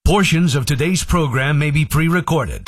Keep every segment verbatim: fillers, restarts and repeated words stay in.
Portions of today's program may be pre-recorded.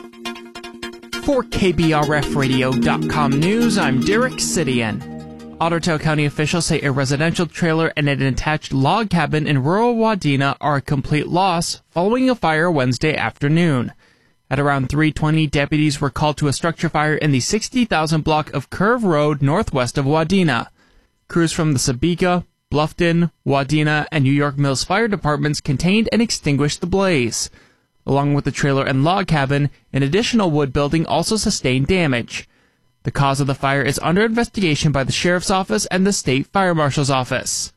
For K B R F radio dot com News, I'm Derek Sidian. Otter Tail County officials say a residential trailer and an attached log cabin in rural Wadena are a complete loss following a fire Wednesday afternoon. At around three twenty, deputies were called to a structure fire in the sixty thousand block of Curve Road northwest of Wadena. Crews from the Sabika, Bluffton, Wadena, and New York Mills fire departments contained and extinguished the blaze. Along with the trailer and log cabin, an additional wood building also sustained damage. The cause of the fire is under investigation by the Sheriff's Office and the State Fire Marshal's Office.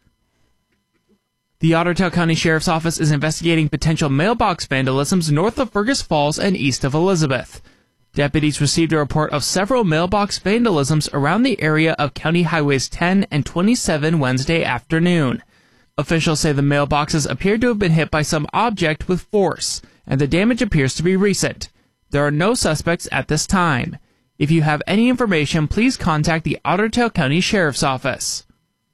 The Otter Tail County Sheriff's Office is investigating potential mailbox vandalisms north of Fergus Falls and east of Elizabeth. Deputies received a report of several mailbox vandalisms around the area of County Highways ten and twenty-seven Wednesday afternoon. Officials say the mailboxes appear to have been hit by some object with force, and the damage appears to be recent. There are no suspects at this time. If you have any information, please contact the Otter Tail County Sheriff's Office.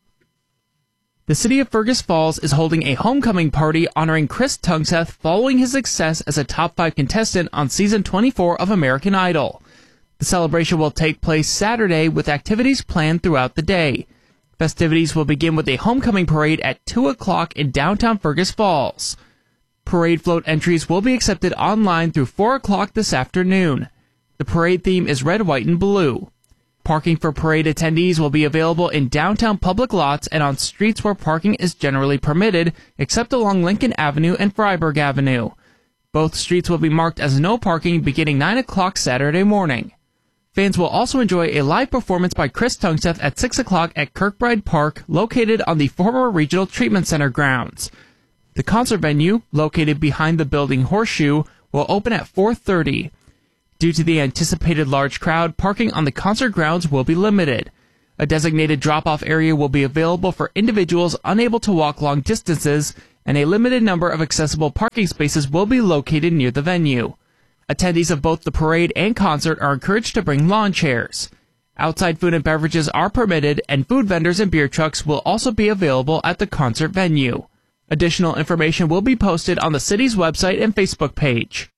The city of Fergus Falls is holding a homecoming party honoring Chris Tungseth following his success as a top five contestant on season twenty-four of American Idol. The celebration will take place Saturday with activities planned throughout the day. Festivities will begin with a homecoming parade at two o'clock in downtown Fergus Falls. Parade float entries will be accepted online through four o'clock this afternoon. The parade theme is red, white, and blue. Parking for parade attendees will be available in downtown public lots and on streets where parking is generally permitted, except along Lincoln Avenue and Freiburg Avenue. Both streets will be marked as no parking beginning nine o'clock Saturday morning. Fans will also enjoy a live performance by Chris Tungseth at six o'clock at Kirkbride Park, located on the former Regional Treatment Center grounds. The concert venue, located behind the building Horseshoe, will open at four thirty. Due to the anticipated large crowd, parking on the concert grounds will be limited. A designated drop-off area will be available for individuals unable to walk long distances, and a limited number of accessible parking spaces will be located near the venue. Attendees of both the parade and concert are encouraged to bring lawn chairs. Outside food and beverages are permitted, and food vendors and beer trucks will also be available at the concert venue. Additional information will be posted on the city's website and Facebook page.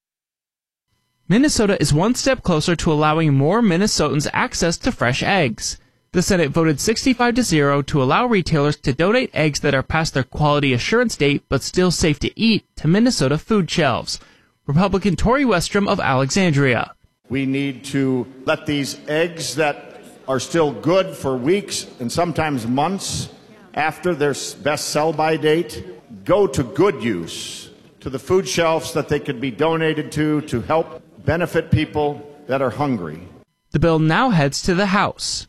Minnesota is one step closer to allowing more Minnesotans access to fresh eggs. The Senate voted sixty-five to zero to allow retailers to donate eggs that are past their quality assurance date but still safe to eat to Minnesota food shelves. Republican Tori Westrom of Alexandria. We need to let these eggs that are still good for weeks and sometimes months after their best sell-by date go to good use, to the food shelves that they could be donated to to help benefit people that are hungry. The bill now heads to the House.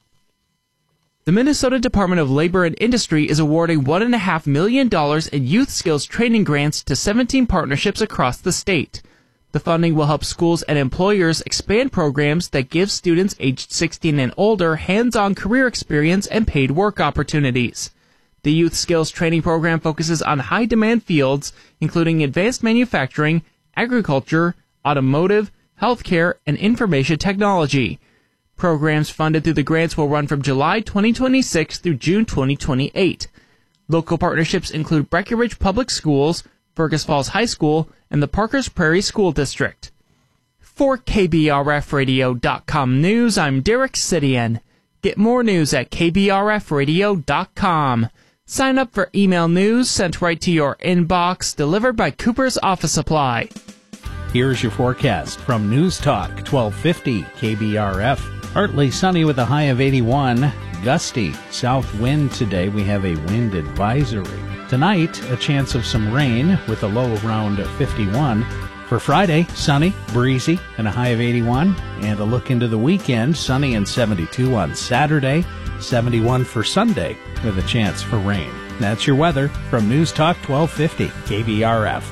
The Minnesota Department of Labor and Industry is awarding one point five million dollars in youth skills training grants to seventeen partnerships across the state. The funding will help schools and employers expand programs that give students aged sixteen and older hands-on career experience and paid work opportunities. The Youth Skills Training Program focuses on high-demand fields, including advanced manufacturing, agriculture, automotive, healthcare, and information technology. Programs funded through the grants will run from July twenty twenty-six through June twenty twenty-eight. Local partnerships include Breckenridge Public Schools, Fergus Falls High School, and the Parkers Prairie School District. For K B R F radio dot com News, I'm Derek Sidian. Get more news at K B R F radio dot com. Sign up for email news sent right to your inbox, delivered by Cooper's Office Supply. Here's your forecast from News Talk twelve fifty K B R F. Partly sunny with a high of eighty-one. Gusty south wind today. We have a wind advisory. Tonight, a chance of some rain with a low around fifty-one. For Friday, sunny, breezy, and a high of eighty-one. And a look into the weekend, sunny and seventy-two on Saturday, seventy-one for Sunday with a chance for rain. That's your weather from News Talk twelve fifty K B R F.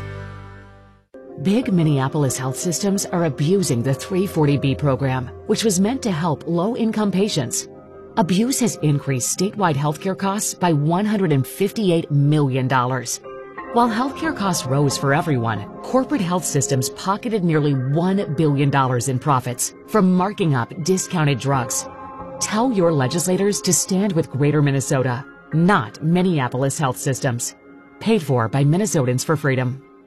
Big Minneapolis health systems are abusing the three forty B program, which was meant to help low-income patients. Abuse has increased statewide healthcare costs by one hundred fifty-eight million dollars. While healthcare costs rose for everyone, corporate health systems pocketed nearly one billion dollars in profits from marking up discounted drugs. Tell your legislators to stand with Greater Minnesota, not Minneapolis health systems. Paid for by Minnesotans for Freedom.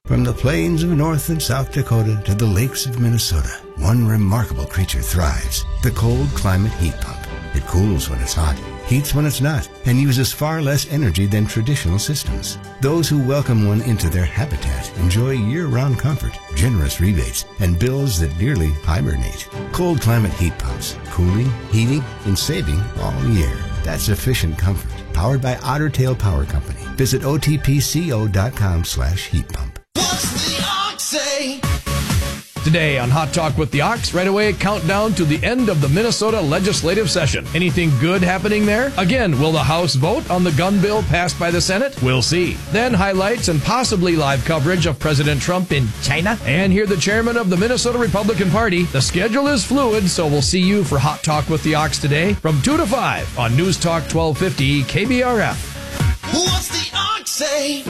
From the plains of North and South Dakota to the lakes of Minnesota, one remarkable creature thrives, the cold climate heat pump. It cools when it's hot, heats when it's not, and uses far less energy than traditional systems. Those who welcome one into their habitat enjoy year-round comfort, generous rebates, and bills that nearly hibernate. Cold climate heat pumps, cooling, heating, and saving all year. That's efficient comfort, powered by Otter Tail Power Company. Visit O T P C O dot com slash heat pump. What's the ox say? Today on Hot Talk with the Ox, right away, countdown to the end of the Minnesota legislative session. Anything good happening there? Again, will the House vote on the gun bill passed by the Senate? We'll see. Then highlights and possibly live coverage of President Trump in China. And hear the chairman of the Minnesota Republican Party. The schedule is fluid, so we'll see you for Hot Talk with the Ox today from two to five on News Talk twelve fifty K B R F. What's the ox say?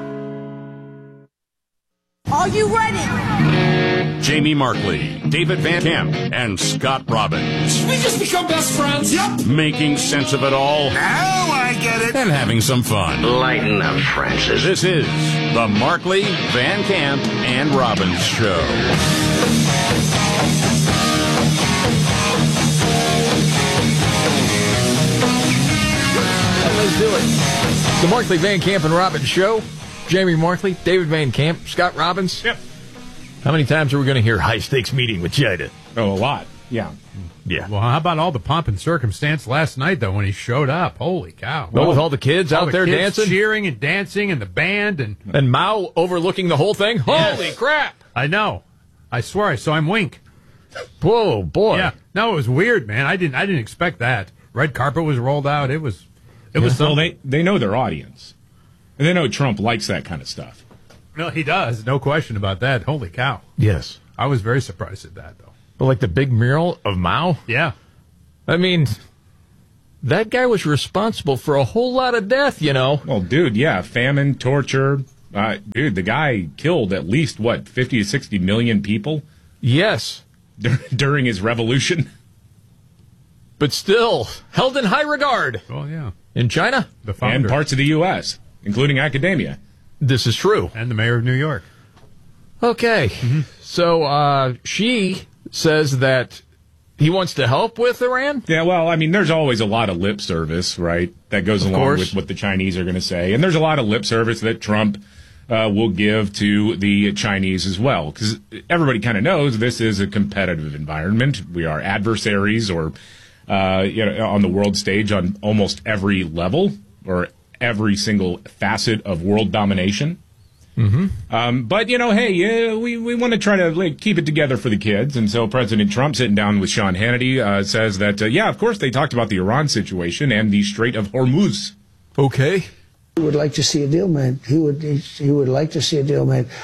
Are you ready? Jamie Markley, David Van Camp, and Scott Robbins. We just become best friends. Yep. Making sense of it all. Now I get it. And having some fun. Lighten up, Francis. This is the Markley, Van Camp, and Robbins Show. Let's do it. The Markley, Van Camp, and Robbins Show. Jamie Markley, David Van Camp, Scott Robbins. Yep. How many times are we going to hear high-stakes meeting with China? Oh, a lot. Yeah. Yeah. Well, how about all the pomp and circumstance last night, though, when he showed up? Holy cow. Well, with all the kids all out the there kids dancing? cheering and dancing, and the band. And and Mao overlooking the whole thing? Yes. Holy crap. I know. I swear I saw him wink. Whoa, boy. Yeah. No, it was weird, man. I didn't I didn't expect that. Red carpet was rolled out. It was it was Well, something. they, they know their audience. And they know Trump likes that kind of stuff. No, he does. No question about that. Holy cow. Yes. I was very surprised at that, though. But like the big mural of Mao? Yeah. I mean, that guy was responsible for a whole lot of death, you know. Well, dude, yeah, famine, torture. Uh, dude, the guy killed at least, what, fifty to sixty million people? Yes. Dur- during his revolution. But still, held in high regard. Oh, yeah. In China? The founder. And parts of the U S, including academia. This is true. And the mayor of New York. Okay. Mm-hmm. So uh, she says that he wants to help with Iran? Yeah, well, I mean, there's always a lot of lip service, right, that goes Of along course. with what the Chinese are going to say. And there's a lot of lip service that Trump uh, will give to the Chinese as well. Because everybody kind of knows this is a competitive environment. We are adversaries or, uh, you know, on the world stage on almost every level or every single facet of world domination. Mm-hmm. Um, but, you know, hey, yeah, we, we want to try to like, keep it together for the kids. And so President Trump, sitting down with Sean Hannity, uh, says that, uh, yeah, of course, they talked about the Iran situation and the Strait of Hormuz. Okay. He would like to see a deal made. He would he, he would like to see a deal made.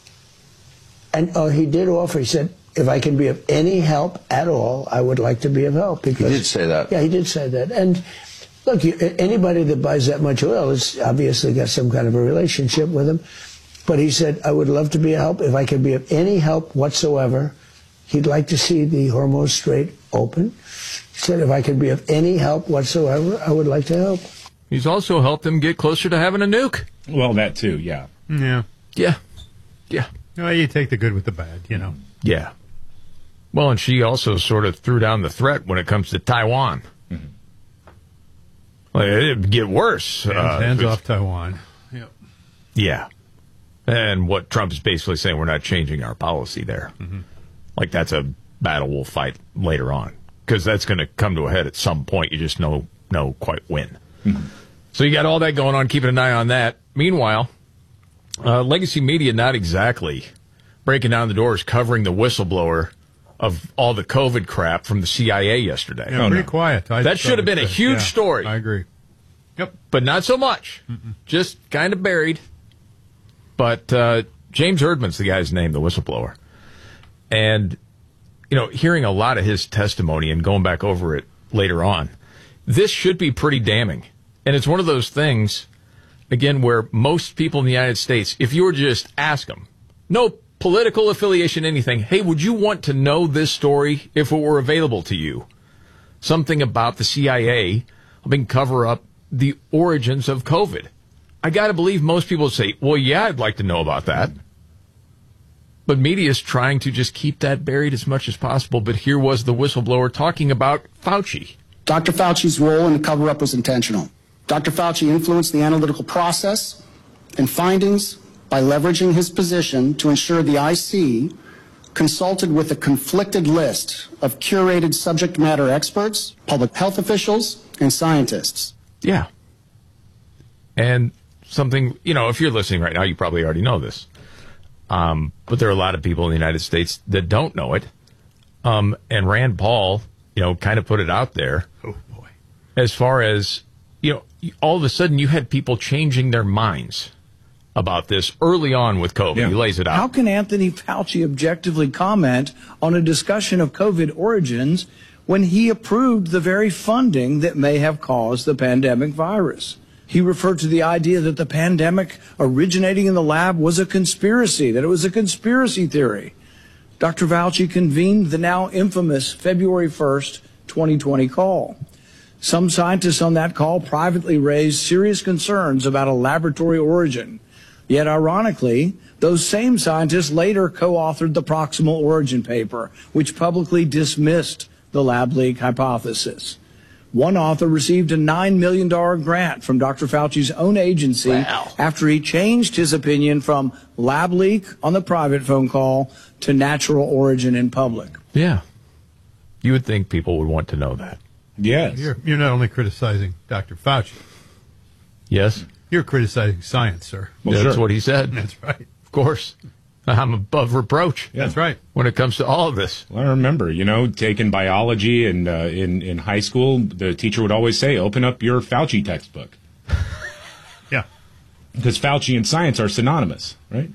And oh, he did offer, he said, if I can be of any help at all, I would like to be of help. Because, He did say that. Yeah, he did say that. And look, you, anybody that buys that much oil has obviously got some kind of a relationship with him. But he said, I would love to be a help. If I can be of any help whatsoever, he'd like to see the Hormuz Strait open. He said, if I could be of any help whatsoever, I would like to help. He's also helped them get closer to having a nuke. Well, that too, yeah. Yeah. Yeah. Yeah. Well, you take the good with the bad, you know. Yeah. Well, and she also sort of threw down the threat when it comes to Taiwan. Mm-hmm. Well, it'd get worse. Hands, uh, hands it's- off Taiwan. Yep. Yeah. And what Trump is basically saying, we're not changing our policy there. Mm-hmm. Like that's a battle we'll fight later on. Because that's going to come to a head at some point. You just know, know quite when. Mm-hmm. So you got all that going on, keeping an eye on that. Meanwhile, uh, legacy media not exactly breaking down the doors, covering the whistleblower of all the COVID crap from the C I A yesterday. Yeah, Oh, pretty no. quiet. I That should have been a huge yeah, story. I agree. Yep. But not so much. Mm-mm. Just kind of buried. But uh, James Erdman's the guy's name, the whistleblower. And, you know, hearing a lot of his testimony and going back over it later on, this should be pretty damning. And it's one of those things, again, where most people in the United States, if you were to just ask them, no political affiliation, anything, hey, would you want to know this story if it were available to you? Something about the C I A helping cover up the origins of COVID. I got to believe most people say, well, yeah, I'd like to know about that. But media is trying to just keep that buried as much as possible. But here was the whistleblower talking about Fauci. Doctor Fauci's role in the cover-up was intentional. Doctor Fauci influenced the analytical process and findings by leveraging his position to ensure the I C consulted with a conflicted list of curated subject matter experts, public health officials, and scientists. Yeah. And something, you know, if you're listening right now, you probably already know this. Um, but there are a lot of people in the United States that don't know it. Um, and Rand Paul, you know, kind of put it out there. Oh, boy. As far as, you know, all of a sudden you had people changing their minds about this early on with COVID. Yeah. He lays it out. How can Anthony Fauci objectively comment on a discussion of COVID origins when he approved the very funding that may have caused the pandemic virus? He referred to the idea that the pandemic originating in the lab was a conspiracy, that it was a conspiracy theory. Doctor Fauci convened the now infamous February first, twenty twenty call. Some scientists on that call privately raised serious concerns about a laboratory origin. Yet, ironically, those same scientists later co-authored the proximal origin paper, which publicly dismissed the lab leak hypothesis. One author received a nine million dollars grant from Doctor Fauci's own agency wow. after he changed his opinion from lab leak on the private phone call to natural origin in public. Yeah. You would think people would want to know that. Yes. You're, you're not only criticizing Doctor Fauci. Yes. You're criticizing science, sir. Well, that's sure. what he said. That's right. Of course. I'm above reproach. Yeah. That's right. When it comes to all of this. Well, I remember, you know, taking biology and uh, in, in high school, the teacher would always say, open up your Fauci textbook. Yeah. Because Fauci and science are synonymous, right?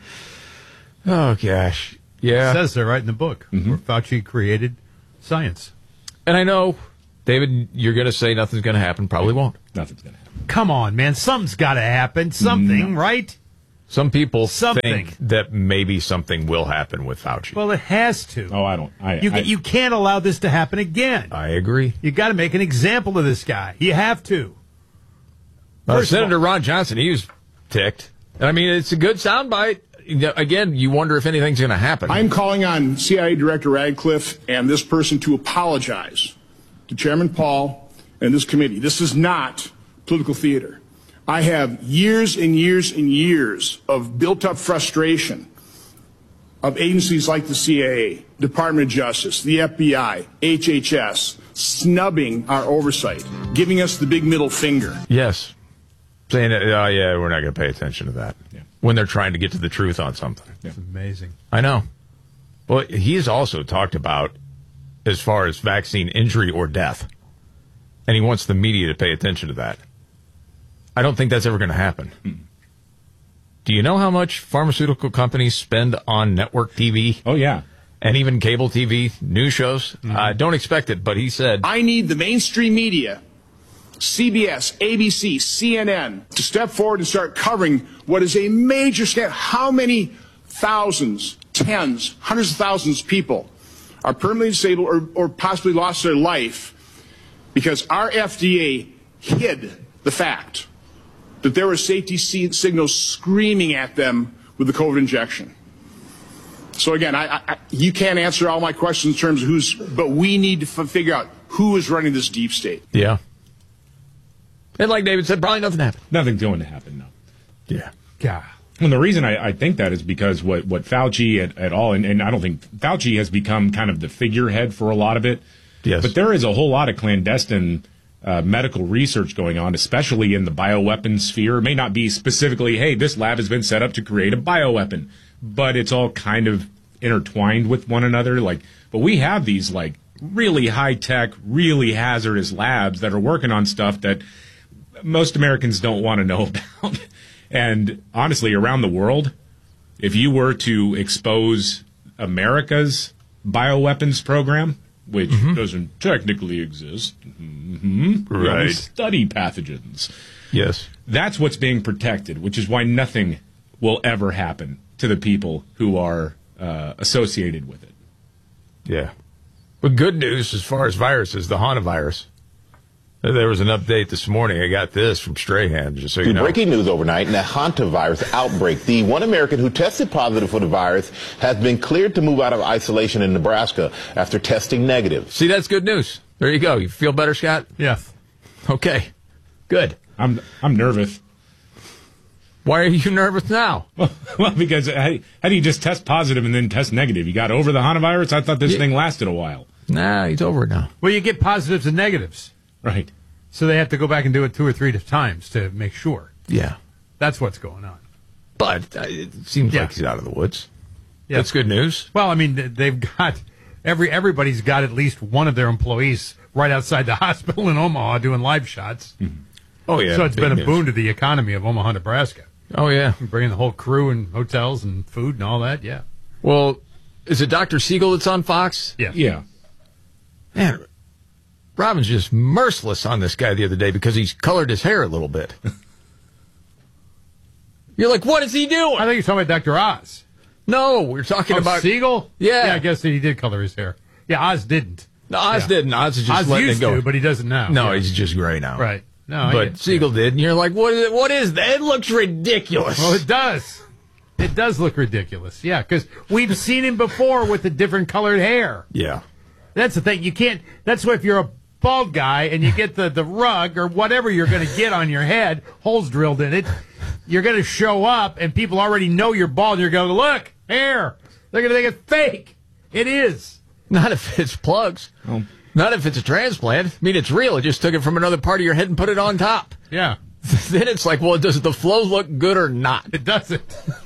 Oh, gosh. Yeah. It says there right in the book mm-hmm. where Fauci created science. And I know, David, you're going to say nothing's going to happen. Probably won't. Nothing's going to happen. Come on, man. Something's got to happen. Something, no. right? Some people something. think that maybe something will happen with Fauci. Well, it has to. Oh, I don't. I, you, I, you can't allow this to happen again. I agree. You got to make an example of this guy. You have to. Uh, Senator all, Ron Johnson, he was ticked. I mean, it's a good soundbite. Again, you wonder if anything's going to happen. I'm calling on C I A Director Radcliffe and this person to apologize to Chairman Paul and this committee. This is not political theater. I have years and years and years of built-up frustration of agencies like the C I A, Department of Justice, the F B I, H H S, snubbing our oversight, giving us the big middle finger. Yes. Saying, oh, yeah, we're not going to pay attention to that. Yeah. When they're trying to get to the truth on something. It's amazing. I know. Well, he's also talked about as far as vaccine injury or death. And he wants the media to pay attention to that. I don't think that's ever going to happen. Hmm. Do you know how much pharmaceutical companies spend on network T V? Oh, yeah. And even cable T V, news shows? Mm-hmm. Uh, don't expect it, but he said... I need the mainstream media, C B S, A B C, C N N, to step forward and start covering what is a major scandal. How many thousands, tens, hundreds of thousands of people are permanently disabled or, or possibly lost their life because our F D A hid the fact that there were safety signals screaming at them with the COVID injection. So again, I, I, you can't answer all my questions in terms of who's, but we need to f- figure out who is running this deep state. Yeah. And like David said, probably nothing happened. Nothing's going to happen, no. Yeah. God. And the reason I, I think that is because what, what Fauci at, at all, and, and I don't think Fauci has become kind of the figurehead for a lot of it. Yes. But there is a whole lot of clandestine Uh, medical research going on, especially in the bioweapon sphere. It may not be specifically, hey, this lab has been set up to create a bioweapon, but it's all kind of intertwined with one another. Like, but we have these like really high tech, really hazardous labs that are working on stuff that most Americans don't want to know about. And honestly, around the world, if you were to expose America's bioweapons program, which mm-hmm. doesn't technically exist. Mm-hmm. Right. We study pathogens. Yes. That's what's being protected, which is why nothing will ever happen to the people who are uh, associated with it. Yeah. But good news as far as viruses, the Hantavirus There was an update this morning. I got this from Strahan, just so you The know. breaking news overnight, in a hantavirus outbreak. The one American who tested positive for the virus has been cleared to move out of isolation in Nebraska after testing negative. See, that's good news. There you go. You feel better, Scott? Yes. Okay. Good. I'm I'm nervous. Why are you nervous now? Well, because how, how do you just test positive and then test negative? You got over the hantavirus? I thought this Yeah. thing lasted a while. Nah, he's over it now. Well, you get positives and negatives. Right. So they have to go back and do it two or three times to make sure. Yeah. That's what's going on. But uh, it seems Yeah. like he's out of the woods. Yeah. That's good news. Well, I mean, th- they've got every everybody's got at least one of their employees right outside the hospital in Omaha doing live shots. Mm-hmm. Oh, yeah. So it's big been a news. boon to the economy of Omaha, Nebraska. Oh, yeah. Bringing the whole crew and hotels and food and all that, yeah. Well, is it Doctor Siegel that's on Fox? Yeah. Yeah. Man, Robin's just merciless on this guy the other day because he's colored his hair a little bit. You're like, what is he doing? I think you're talking about Doctor Oz. No, we're talking Oh, about Siegel? Yeah. Yeah, I guess he did color his hair. Yeah, Oz didn't. No, Oz Yeah. didn't. Oz is just Oz letting used it go. to, but he doesn't now. No, Yeah. he's just gray now. Right. No, I but get- Siegel did, and you're like, what is it? What is that? It looks ridiculous. Well, it does. It does look ridiculous. Yeah, because we've seen him before with the different colored hair. Yeah. That's the thing. You can't. That's why if you're a bald guy and you get the, the rug or whatever you're going to get on your head, holes drilled in it, you're going to show up and people already know you're bald. And you're going to look, hair. They're going to think it's fake. It is. Not if it's plugs. Oh. Not if it's a transplant. I mean, it's real. It just took it from another part of your head and put it on top. Yeah. Then it's like, well, does the flow look good or not? It doesn't.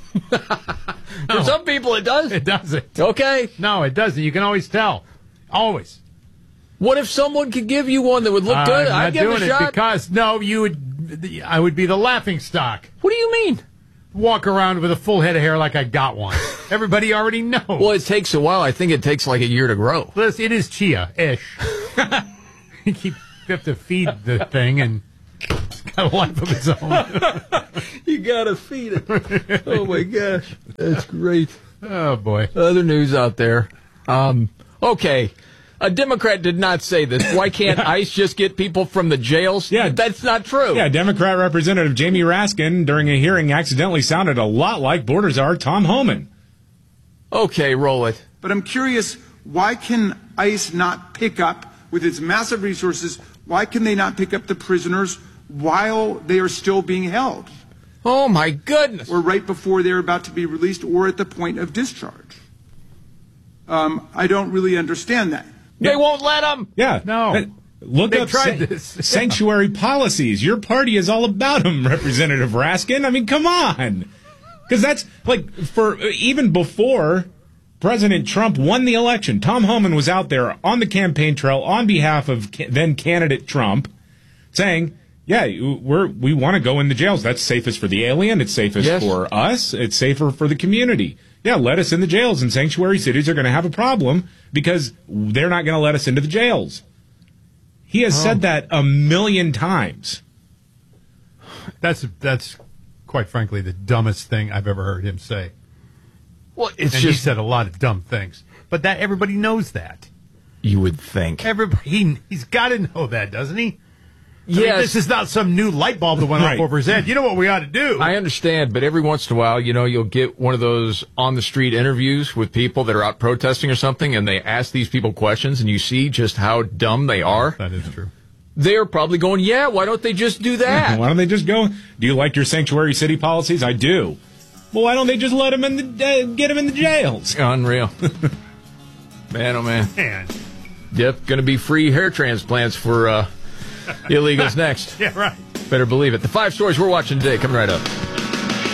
For some people, it does. It doesn't. Okay. No, it doesn't. You can always tell. Always. What if someone could give you one that would look good? I'm I'd not give doing it a it shot. because no, you would. I would be the laughing stock. What do you mean? Walk around with a full head of hair like I got one. Everybody already knows. Well, it takes a while. I think it takes like a year to grow. Listen, it is chia-ish. you keep you have to feed the thing, and it's got a life of its own. You gotta feed it. Oh my gosh, that's great. Oh boy. Other news out there. Um, okay, a Democrat did not say this. Why can't ICE just get people from the jails? Yeah, that's not true. Yeah, Democrat Representative Jamie Raskin, during a hearing, accidentally sounded a lot like border czar Tom Homan. Okay, roll it. But I'm curious, why can ICE not pick up, with its massive resources, why can they not pick up the prisoners while they are still being held? Oh, my goodness. Or right before they're about to be released or at the point of discharge? Um, I don't really understand that. They won't let them. Yeah. No. Look They up tried san- this. sanctuary policies. Your party is all about them, Representative Raskin. I mean, come on. Because that's, like, for even before President Trump won the election, Tom Homan was out there on the campaign trail on behalf of ca- then candidate Trump saying, yeah, we're, we want to go in the jails. That's safest for the alien. It's safest Yes. for us. It's safer for the community. Yeah, let us in the jails, and sanctuary cities are going to have a problem because they're not going to let us into the jails. He has Oh. said that a million times. That's that's quite frankly the dumbest thing I've ever heard him say. Well, it's and he just said a lot of dumb things, but that everybody knows that. you would think. Everybody, he, he's got to know that, doesn't he? I mean, Yes. this is not some new light bulb that went Right. off over his head. You know what we ought to do? I understand, but every once in a while, you know, you'll get one of those on-the-street interviews with people that are out protesting or something, and they ask these people questions, and you see just how dumb they are. That is true. They're probably going, yeah, why don't they just do that? Why don't they just go? Do you like your sanctuary city policies? I do. Well, why don't they just let them in the uh, get them in the jails? Unreal. Man, oh man. Man. Yep, going to be free hair transplants for uh, illegals next. Yeah, right. Better believe it. The five stories we're watching today coming right up.